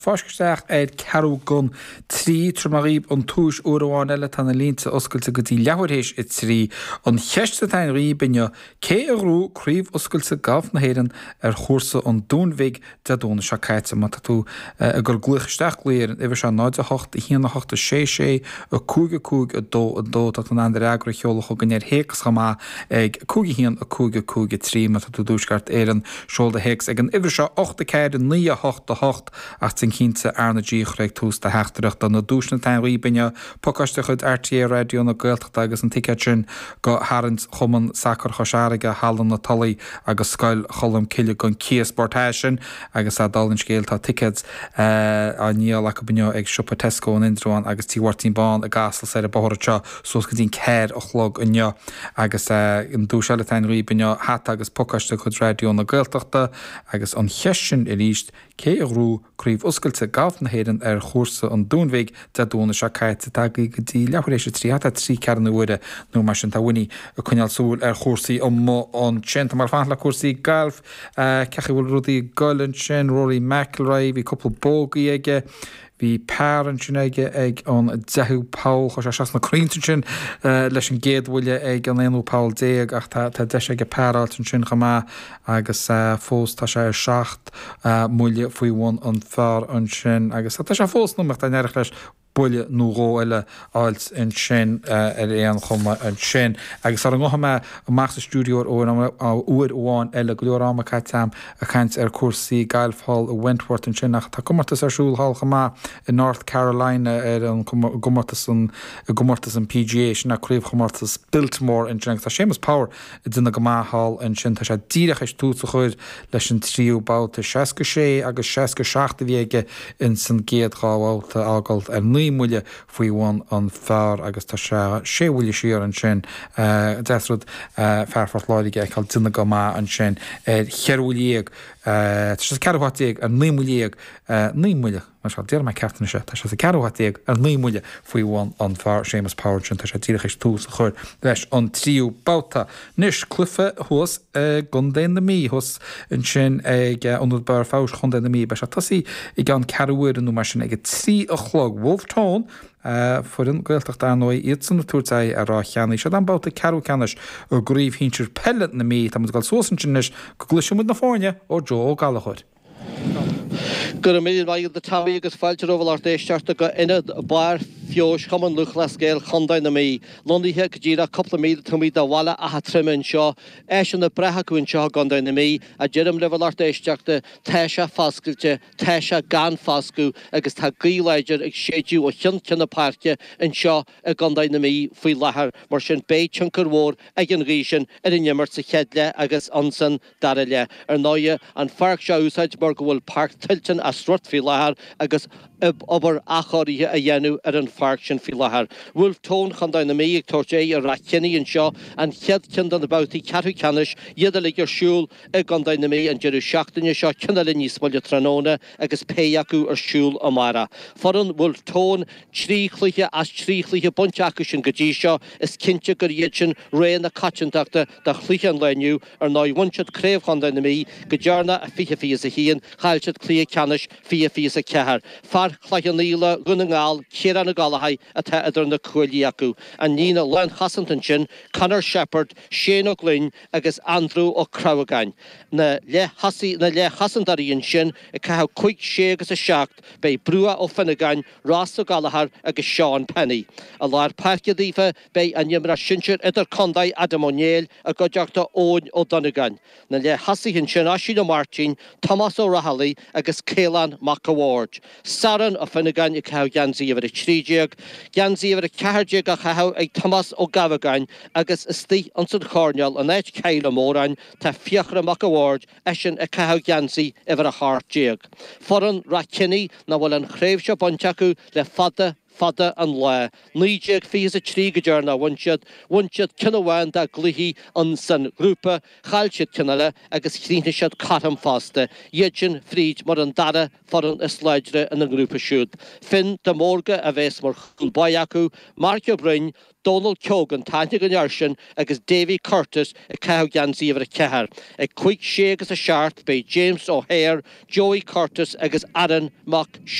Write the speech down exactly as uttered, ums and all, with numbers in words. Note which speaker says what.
Speaker 1: Fáisceach éid ceú gun trí trmaríb an túis uháin eile tanna línta oscailte go dtí leabharéis i trí an cheiste tain ríbinne cé a rú críomh oscailte gabh na héan ar chósa an dúnmhaigh de dúna se caiite má tú a gur gluchaisteach léir ihar se náid a hocht i híana hocht a sé sé a cúga cúg a dó a dó dat an andar agra cheolala go gnéir hécas chamá ag cúga hían a cúga cúga trí má tú dúsgart éan seolda hécs ag an ihar se ochta céir an ní a hocht a hocht ach cínta arna ddíoch réag tús de heachtarach na dúsna tain ríbinne pocaiste chud R T A radio na Gaeltachta agus an ticket sin go harint chuman sacr chosáige hallan na talaí agus scoil cholam ciile gon cí sportáis sin agus a dalinn scéaltá tickets a níl le go binne ag siúpa Tesco an Indráin agus tíhhairtín bán a gasal sé a báirte sos go dtín céir a chlog inne agus an dúseile tain ríbinne hat agus pocaiste chud radio na Gaeltachta agus an chesin i ríist cé a rú críomh oscailte gabh na héan ar chósa an dúnmhaigh de dúna se caiite tagaí go dtí leabharéis trí hata trí cearna uaire nó mar sin tahhaine a chuineal súil ar chósaí an mó an sin mar fan le cuasaí galh cecha bhfuil rudaí Golan sin Rory McIlroy bhí coppla bógaí aige Bhí páran sin aige ag an deú Paul chu se seas na crainte sin leis an géadhfuile ag an éonú Paul déag ach tá de ag páráiltin sin chamá agus fós tá sé ar seacht muile faoihhain an fear an sin agus tá sé fós nuach tá neirich leis buile nó eile áilt in sin ar éon chuma an sin. Agus ar an gotha amach sa stúdiúir ó uair óháin eile go leorráma caiiteam a chaint ar cuasaí Gailfhall a Wentworth an sin ach tá gomortas ar siúlhall chamá in North Carolina ar an gomortas an gomortas an P G A sin a críomh gomortas Biltmore in sin. Tá Seamus Power i duna gomáthall in sin tá sé díreach is túsa chuir leis an tríú báta seaca sé agus seaca seachta bhíige in san géad gáháilta ágalt ar muile faoihhain an fear agus tá sé bhfuile siar an sin deasrad fearfart láige ag chail duna go má an sin chearúlaíag tá sé cearhatíag ar nímúlaíag nímúile mar se déir me ceartna se tá sé cearhatíag ar nímúile faoihhain an fear Seamus Power sin tá sé tíreach is tús a chuir leis an tríú báta. Nis clufa thus gundéin na mí thus in sin ag anúd bar fás chundéin na mí be se tasí i gan cearúir anú mar sin ag trí a chlog Wolftón fu an Gaeltacht anóid iad san na túirtaí a rá cheannaí se an báta cearú ceannis ó gríomh híntir pellet na mí tá gáil sósan sinnis go gluisiúmid na fáine ó Jo ó Gallagher.
Speaker 2: Gur a milliún maigad de taí agus fáilte óhil ar déistearta go ina bar fios chaman luch le scéil chundain na mí. Londaithe go ddíra coppla míle tuí de bhile a trimin seo éis an na bretha goin seo gandain na mí a ddírim le bhil ar déisteachta teise fascailte teise gan fascú agus tá gíleidir ag séidú ó chin cinna páirce in seo a gandain na mí faoi lethar mar sin béid tionchar mhór ag an rísin ar in nimmer sa cheadle agus ansan dara le ar náide an farc seo úsáid mar go bhfuil parc tiltin a strut fi lethar agus obair achoirithe a dhéanú ar an farc sin fi lethar. Wolftón chundain na mí ag tuairt é ar racinní an seo an chead cin an abátaí ceatú ceannis iad lig ar siúl ag gandain na mí an deireadh seachtaine seo cinna le níos moile tróna agus pé acu ar siúl amara. Foran Wolftón trí chluiche as trí chluiche bunt acu sin go dtí seo is cinnte gur iad sin réan na caitintachta de chluiche an leniu ar náidhaintsead créomh chundain na mí go dearna a fiche fios a híon chailtead clia ceannis fia fios a cethar. Far chluiche níla guna ngáil chéar na galahaid a te idir na cuailí acu a nína lein chasantan sin Conor Shepherd, Shane O'Glynn agus Andrew ó Crowagain. Na le hasí na le chasandaríonn sin i cetha chuig sé agus a seacht bei Brua ó Finnegan, Ross ó Gallagher agus Sean Penny. A láir páirce dífa bei a nimra sinseir idir condaid Adam O'Neill a go deachta óin ó Donegan. Na le hasíonn sin Ashley Martin, Thomas O'Rahilly agus Célan McAward. Saran ó Finnegan i cetha Gansaí over a trídeag, Gansaí over a cehardeag a chetha ag Thomas ó Gavagain agus istí an san chorneal an éit Céile Mórain tá fiachra McAward eisian a cetha Gansaí over a hartdeag. Foran Racinní na bhfuil an chréimh seo bonteacu le fada fada an le. Níideag fís a trí go dearna bhaintead, bhaintead cinehhain de gluhí an san grúpa, chailtead cinile agus chrínne siad catam fásta, dhéidjin fríd mar an dara foran is leidre in an grúpa siúd. Fin de mórga a bheits mar chulbáid acu, Marcio Bryn, Donald Keogan, Tanya Gunnarsson agus Davy Curtis a ceau gan zíomhar a cehar. Ag cuig sé agus a seart bei James O'Hare, Joey Curtis agus Aaron Mac